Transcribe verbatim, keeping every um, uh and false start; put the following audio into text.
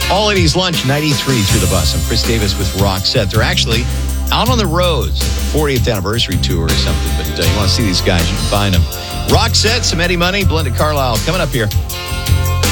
All eighties Lunch, ninety-three through the bus. I'm Chris Davis with Roxette. They're actually out on the roads, fortieth anniversary tour or something. But uh, you want to see these guys, you can find them. Roxette, some Eddie Money, Belinda Carlisle coming up here.